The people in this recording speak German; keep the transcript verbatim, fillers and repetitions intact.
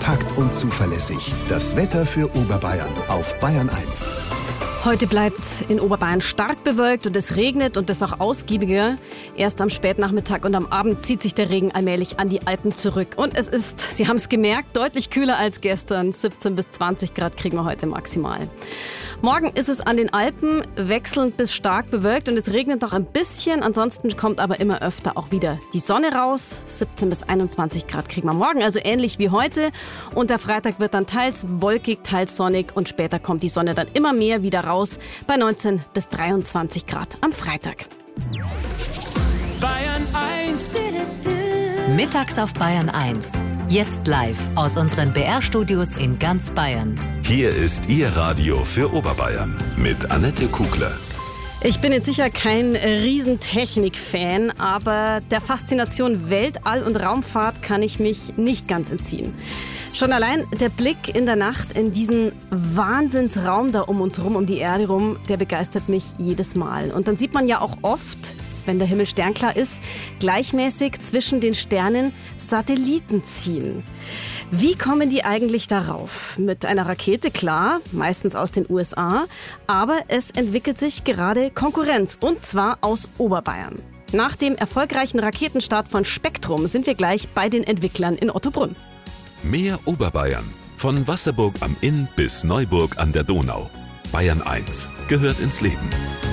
Kompakt und zuverlässig. Das Wetter für Oberbayern auf Bayern eins. Heute bleibt in Oberbayern stark bewölkt und es regnet und das auch ausgiebiger. Erst am Spätnachmittag und am Abend zieht sich der Regen allmählich an die Alpen zurück. Und es ist, Sie haben es gemerkt, deutlich kühler als gestern. siebzehn bis zwanzig Grad kriegen wir heute maximal. Morgen ist es an den Alpen wechselnd bis stark bewölkt und es regnet noch ein bisschen. Ansonsten kommt aber immer öfter auch wieder die Sonne raus. siebzehn bis einundzwanzig Grad kriegen wir morgen, also ähnlich wie heute. Und der Freitag wird dann teils wolkig, teils sonnig und später kommt die Sonne dann immer mehr wieder raus. Bei neunzehn bis dreiundzwanzig Grad am Freitag. Bayern eins. Mittags auf Bayern eins. Jetzt live aus unseren B R-Studios in ganz Bayern. Hier ist Ihr Radio für Oberbayern mit Annette Kugler. Ich bin jetzt sicher kein Riesentechnik-Fan, aber der Faszination Weltall und Raumfahrt kann ich mich nicht ganz entziehen. Schon allein der Blick in der Nacht in diesen Wahnsinnsraum da um uns rum, um die Erde rum, der begeistert mich jedes Mal. Und dann sieht man ja auch oft, wenn der Himmel sternklar ist, gleichmäßig zwischen den Sternen Satelliten ziehen. Wie kommen die eigentlich darauf? Mit einer Rakete, klar, meistens aus den U S A, aber es entwickelt sich gerade Konkurrenz, und zwar aus Oberbayern. Nach dem erfolgreichen Raketenstart von Spektrum sind wir gleich bei den Entwicklern in Ottobrunn. Mehr Oberbayern. Von Wasserburg am Inn bis Neuburg an der Donau. Bayern eins gehört ins Leben.